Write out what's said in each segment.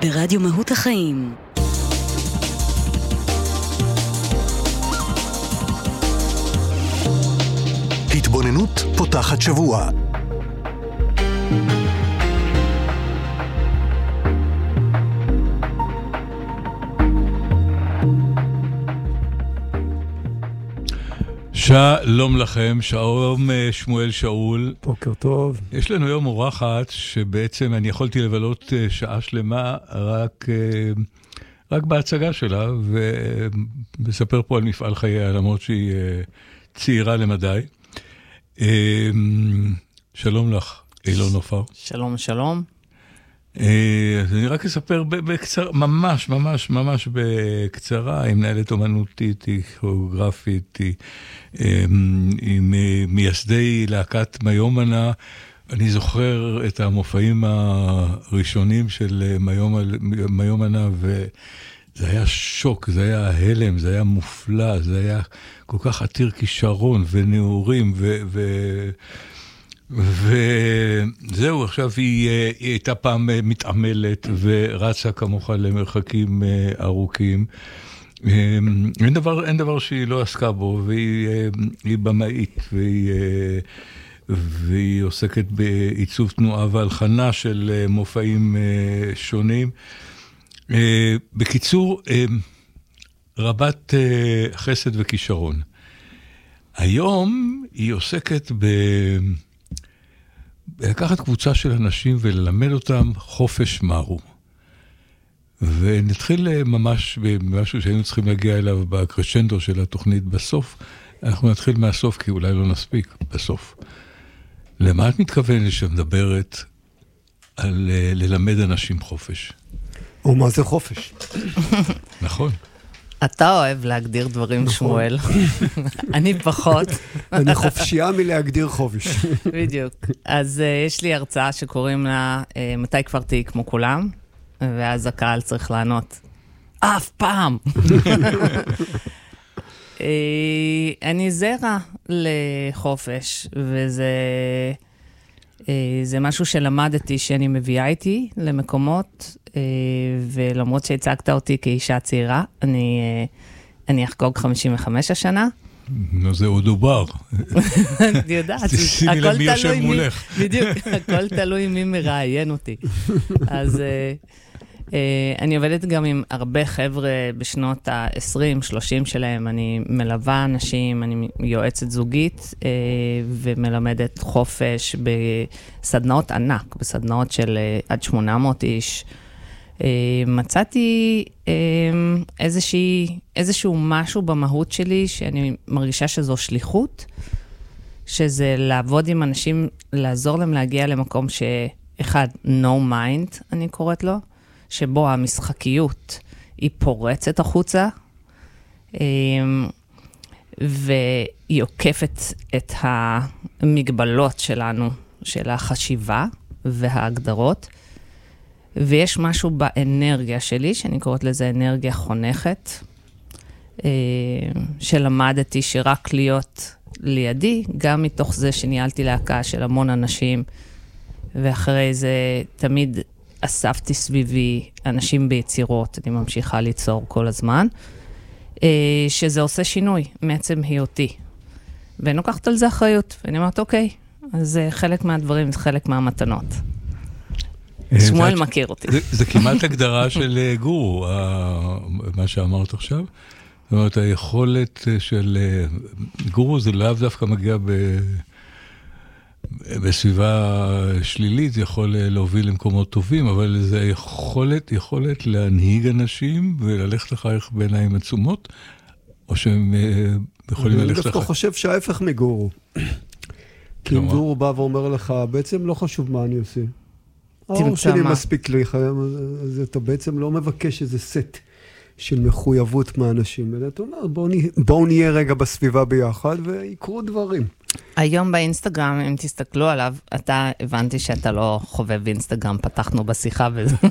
ברדיו מהות החיים. התבוננות פותחת שבוע. שלום לכם, שלום שמואל שאול. בוקר טוב. יש לנו היום אורחת שבעצם אני יכולתי לבלות שעה שלמה רק בהצגה שלה, ומספר פה על מפעל חייה, למרות שהיא צעירה למדי. שלום לך, אילון עופר. שלום, שלום. אז אני רק אספר בקצרה, ממש בקצרה, היא מנהלת אומנותית, היא כוריאוגרפית, היא מייסדי להקת מיומנה. אני זוכר את המופעים הראשונים של מיומנה, וזה היה שוק, זה היה הלם, זה היה מופלא, זה היה כל כך עתיר כישרון ונעורים, וזהו, עכשיו היא הייתה פעם מתעמלת ורצה כמוך למרחקים ארוכים. אין דבר שהיא לא עסקה בו, והיא במאית, והיא עוסקת בעיצוב תנועה והלחנה של מופעים שונים. בקיצור, רבת חסד וכישרון. היום היא עוסקת לקחת קבוצה של אנשים וללמד אותם חופש מהו. ונתחיל ממש במשהו שהיינו צריכים להגיע אליו בקרשנדו של התוכנית בסוף. אנחנו נתחיל מהסוף, כי אולי לא נספיק בסוף. למה את מתכוונת שמדברת על ללמד אנשים חופש? ומה זה חופש? נכון. אתה אוהב להגדיר דברים, שמואל. אני פחות. אני חופשייה מלהגדיר חופש. בדיוק. אז יש לי הרצאה שקוראים לה, מתי כבר תהי כמו כולם? ואז הקהל צריך לענות, אף פעם. אני זרע לחופש, וזה משהו שלמדתי שאני מביאה איתי למקומות, ולמרות שהצגת אותי כאישה צעירה, אני אחגוג 55 השנה. זה עוד דובר. אני יודעת. שימי לב מי יושב מולך. בדיוק, הכל תלוי מי מראיין אותי. אז אני עובדת גם עם הרבה חבר'ה בשנות ה-20-30 שלהם. אני מלווה אנשים, אני יועצת זוגית, ומלמדת חופש בסדנאות ענק, בסדנאות של עד 800 איש. מצאתי איזשהו משהו במהות שלי, שאני מרגישה שזו שליחות, שזה לעבוד עם אנשים, לעזור להם להגיע למקום שאחד, no mind, אני קוראת לו, שבו המשחקיות היא פורצת החוצה, והיא עוקפת את המגבלות שלנו, של החשיבה וההגדרות, ויש משהו באנרגיה שלי, שאני קוראת לזה אנרגיה חונכת, שלמדתי שרק להיות לידי, גם מתוך זה שניהלתי להקה של המון אנשים, ואחרי זה תמיד אספתי סביבי אנשים ביצירות, אני ממשיכה ליצור כל הזמן, שזה עושה שינוי מעצם היותי. ואני לוקחת על זה אחריות, ואני אומרת, אוקיי, אז זה חלק מהדברים, זה חלק מהמתנות. שמואל מכיר אותי. זה כמעט הגדרה של גורו, מה שאמרת עכשיו. זאת אומרת, היכולת של גורו זה לאו דווקא מגיע בסביבה שלילית, זה יכול להוביל למקומות טובים, אבל זה יכולת להנהיג אנשים וללכת לחייך בעיניים עצומות, או שהם יכולים ללכת לחייך. אני דווקא חושב שההפך מגורו. כי אם גורו בא ואומר לך, בעצם לא חשוב מה אני עושה. האור שלי מספיק לי, אז אתה בעצם לא מבקש איזה סט של מחויבות מהאנשים. ואתה אומר, בואו נהיה רגע בסביבה ביחד ויקרו דברים. היום באינסטגרם, אם תסתכלו עליו, הבנתי שאתה לא חובב אינסטגרם, פתחנו בשיחה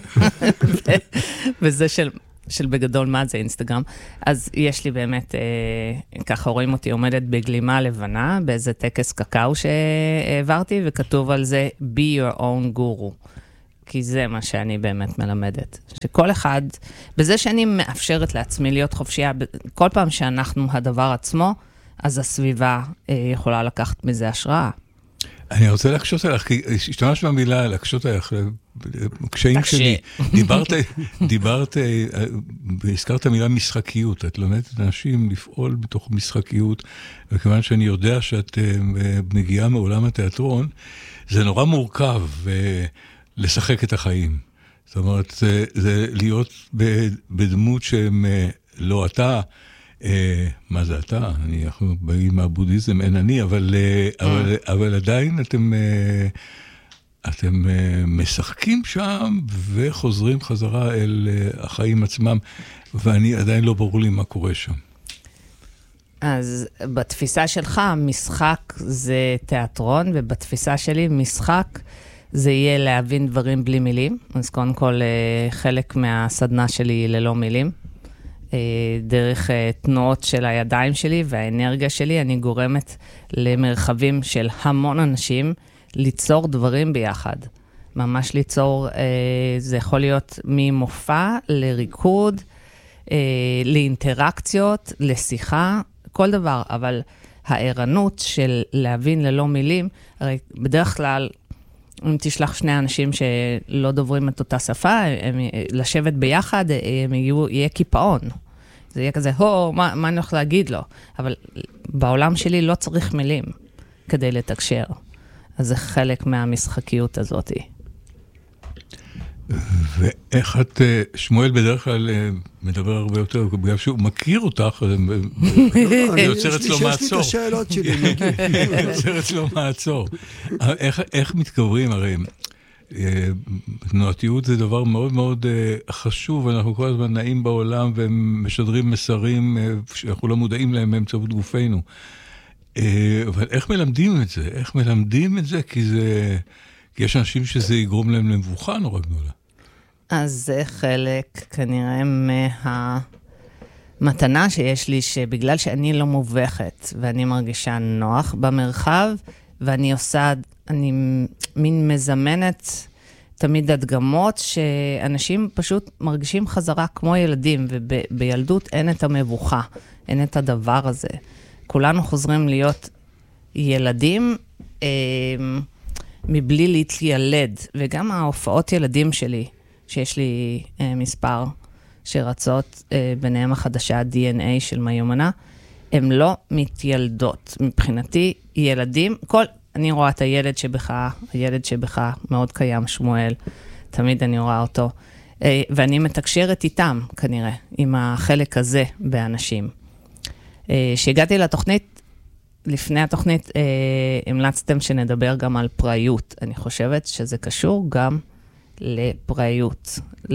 וזה של בגדול מה זה אינסטגרם. אז יש לי באמת, ככה רואים אותי עומדת בגלימה לבנה, באיזה טקס קקאו שהעברתי, וכתוב על זה, be your own guru. כי זה מה שאני באמת מלמדת. שכל אחד, בזה שאני מאפשרת לעצמי להיות חופשייה, כל פעם שאנחנו הדבר עצמו, אז הסביבה יכולה לקחת מזה השראה. אני רוצה להקשות עליך, כי השתמש במילה להקשות עליך, קשיים שלי. דיברת, והזכרת מילה משחקיות. את לומדת אנשים לפעול בתוך משחקיות, וכיוון שאני יודע שאת מגיעה מעולם התיאטרון, זה נורא מורכב לשחק את החיים. זאת אומרת, זה להיות בדמות שהם לא אתה, מה זה אתה? אנחנו באים מהבודהיזם, אין אני, אבל עדיין אתם משחקים שם וחוזרים חזרה אל החיים עצמם, ואני עדיין לא ברור לי מה קורה שם. אז בתפיסה שלך, משחק זה תיאטרון, ובתפיסה שלי, משחק זה יהיה להבין דברים בלי מילים. אז קודם כל, חלק מהסדנה שלי היא ללא מילים. דרך תנועות של הידיים שלי והאנרגיה שלי, אני גורמת למרחבים של המון אנשים ליצור דברים ביחד. ממש ליצור, זה יכול להיות ממופע לריקוד, לאינטראקציות, לשיחה, כל דבר, אבל הערנות של להבין ללא מילים, הרי בדרך כלל, אם תשלח שני אנשים שלא דוברים את אותה שפה, הם לשבת ביחד, יהיה קיפאון. זה יהיה כזה, מה אני הולך להגיד לו? אבל בעולם שלי לא צריך מילים כדי לתקשר. אז זה חלק מהמשחקיות הזאת. ואיך את, שמואל בדרך כלל מדבר הרבה יותר, בגלל שהוא מכיר אותך, אני יוצר אצלו מעצור. יש לי את השאלות שלי. יוצר אצלו מעצור. איך מתקברים? הרי תנועתיות זה דבר מאוד מאוד חשוב, אנחנו כל הזמן נעים בעולם ומשדרים מסרים שאנחנו לא מודעים להם באמצעות גופנו. אבל איך מלמדים את זה? איך מלמדים את זה? כי יש אנשים שזה יגרום להם למבוכה נורא גדולה. אז זה חלק כנראה מהמתנה שיש לי, שבגלל שאני לא מובכת, ואני מרגישה נוח במרחב, ואני עושה, אני מין מזמנת תמיד הדגמות, שאנשים פשוט מרגישים חזרה כמו ילדים, ובילדות אין את המבוכה, אין את הדבר הזה. כולנו חוזרים להיות ילדים, מבלי להתילד, וגם ההופעות ילדים שלי, שיש לי מספר שרצות, ביניהם החדשה DNA של מיומנה, הם לא מתילדות. מבחינתי, ילדים, אני רואה את הילד שבך מאוד קיים, שמואל, תמיד אני רואה אותו, ואני מתקשרת איתם, כנראה, עם החלק הזה באנשים. שהגעתי לתוכנית, לפני התוכנית, המלצתם שנדבר גם על פראיות. אני חושבת שזה קשור גם לפראיות.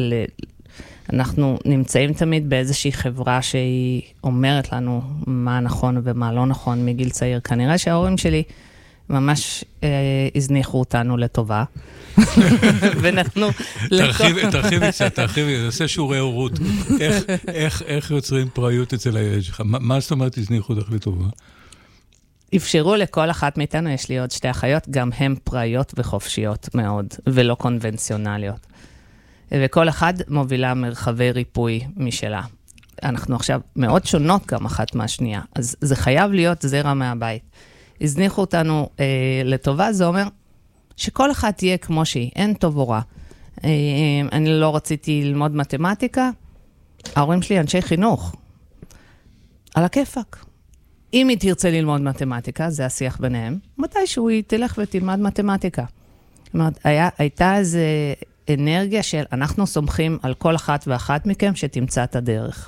אנחנו נמצאים תמיד באיזושהי חברה שהיא אומרת לנו מה נכון ומה לא נכון מגיל צעיר. כנראה שההורים שלי ממש הזניחו אותנו לטובה. ונתנו... תרחיבי קצת, נעשה שיעורי הורות. איך יוצרים פראיות אצל הילד שלך? מה זאת אומרת הזניחו אותך לטובה? אפשרו לכל אחת מאיתנו, יש לי עוד שתי אחיות, גם הן פראיות וחופשיות מאוד, ולא קונבנציונליות. וכל אחד מובילה מרחבי ריפוי משלה. אנחנו עכשיו מאוד שונות גם אחת מהשנייה, אז זה חייב להיות זרע מהבית. הזניחו אותנו לטובה, זה אומר שכל אחד תהיה כמו שהיא, אין טוב או רע. אני לא רציתי ללמוד מתמטיקה, ההורים שלי אנשי חינוך, על הכיפק. אם היא תרצה ללמוד מתמטיקה, זה השיח ביניהם, מתישהו היא תלך ותלמד מתמטיקה. זאת אומרת, הייתה איזו אנרגיה של אנחנו סומכים על כל אחת ואחת מכם שתמצא את הדרך.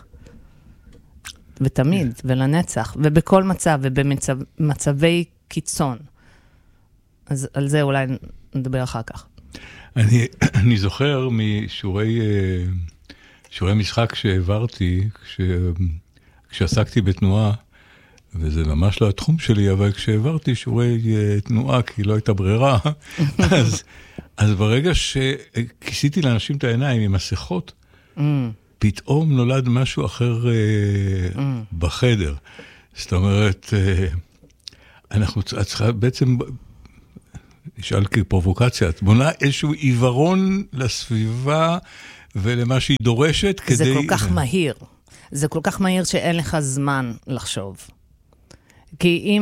ותמיד, ולנצח, ובכל מצב, ובמצבי קיצון. אז על זה אולי נדבר אחר כך. אני זוכר משיעורי משחק שהעברתי, כשעסקתי בתנועה, וזה ממש לא התחום שלי, אבל כשעברתי שיעורי תנועה, כי לא הייתה ברירה, אז ברגע שכיסיתי לאנשים את העיניים עם מסכות, פתאום נולד משהו אחר בחדר. זאת אומרת, אנחנו צריכים בעצם, נשאל כפרובוקציה, את בונה איזשהו עיוורון לסביבה ולמה שהיא דורשת כדי... זה כל כך מהיר. זה כל כך מהיר שאין לך זמן לחשוב. כי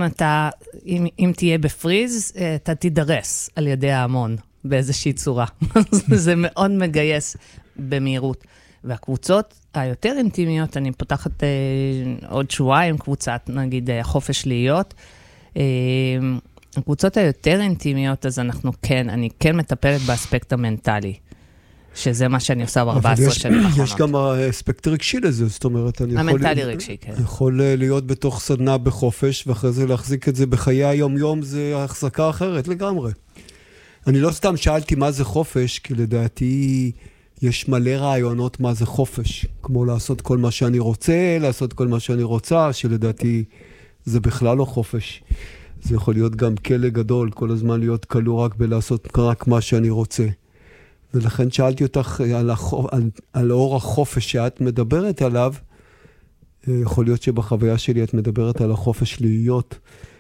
אם תהיה בפריז, אתה תידרס על ידי ההמון באיזושהי צורה. זה מאוד מגייס במהירות. והקבוצות היותר אינטימיות, אני פותחת עוד שבועיים קבוצת, נגיד, חופש להיות. הקבוצות היותר אינטימיות, אז אני כן מטפלת באספקט המנטלי. שזה מה שאני עושה ב-14 שנים האחרונות. יש גם אספקט רגשי לזה, זאת אומרת, המנטלי רגשי, כן. יכול להיות בתוך סדנה בחופש, ואחרי זה להחזיק את זה בחיי היום-יום, זה החזקה אחרת לגמרי. אני לא סתם שאלתי מה זה חופש, כי לדעתי יש מלא רעיונות מה זה חופש, כמו לעשות כל מה שאני רוצה, לעשות כל מה שאני רוצה, שלדעתי זה בכלל לא חופש. זה יכול להיות גם כלא גדול, כל הזמן להיות כלוא רק בלעשות רק מה שאני רוצה. ולכן שאלתי אותך על אור החופש שאת מדברת עליו, יכול להיות שבחוויה שלי את מדברת על החופש להיות,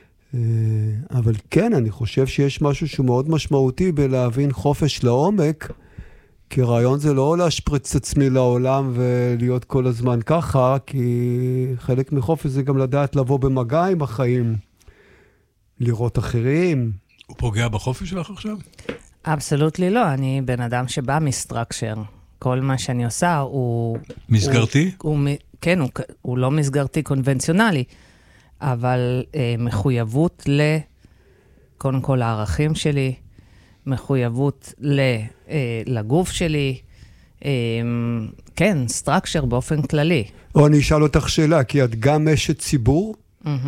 אבל כן, אני חושב שיש משהו שהוא מאוד משמעותי בלהבין חופש לעומק, כי רעיון זה לא להשפריץ עצמי לעולם ולהיות כל הזמן ככה, כי חלק מחופש זה גם לדעת לבוא במגע עם החיים, לראות אחרים. הוא פוגע בחופש שלך עכשיו? אבסולוטלי לא, אני בן אדם שבא מסטרקשר. כל מה שאני עושה הוא... מסגרתי? כן, הוא לא מסגרתי קונבנציונלי, אבל מחויבות קודם כל הערכים שלי, מחויבות לגוף שלי, כן, סטרקשר באופן כללי. או אני אשאל אותך שאלה, כי את גם אשת ציבור,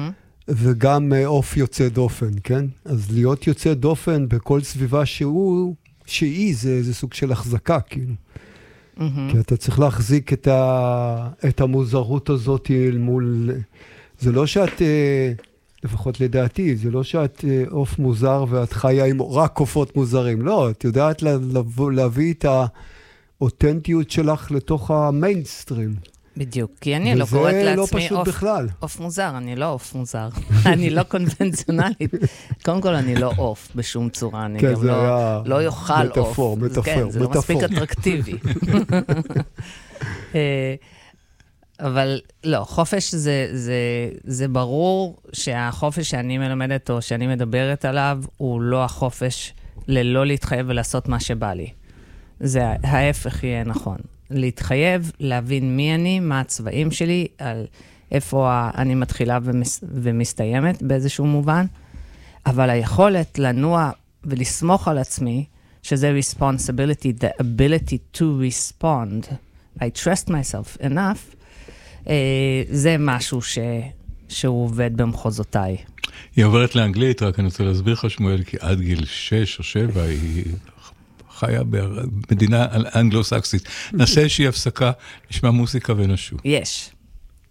וגם אוף יוצא דופן, כן? אז להיות יוצא דופן בכל סביבה שהיא, זה סוג של החזקה, כאילו. כי אתה צריך להחזיק את המוזרות הזאת אל מול... זה לא שאת, לפחות לדעתי, זה לא שאת אוף מוזר ואת חיה עם רק אופות מוזרים. לא, את יודעת להביא את האותנטיות שלך לתוך המיינסטרים. בדיוק, כי אני לא קוראת לעצמי לא אוף מוזר, אני לא אוף מוזר, אני לא קונבנציונלית. קודם כל, אני לא אוף בשום צורה, אני גם לא יוכל אוף. מטאפור. זה לא מספיק אטרקטיבי. אבל לא, חופש זה ברור שהחופש שאני מלמדת או שאני מדברת עליו, הוא לא החופש ללא להתחייב ולעשות מה שבא לי. זה ההפך יהיה נכון. להתחייב, להבין מי אני, מה הצבעים שלי, על איפה אני מתחילה ומסתיימת באיזשהו מובן, אבל היכולת לנוע ולסמוך על עצמי, שזה responsibility, the ability to respond, I trust myself enough, זה משהו שהוא עובד במחוזותיי. היא עוברת לאנגלית, רק אני רוצה להסביר לך שמואל, כי עד גיל 6 או 7 היא... חיה במדינה אנגלו-סקסית. נעשה איזושהי הפסקה, נשמע מוסיקה ונשוב. יש.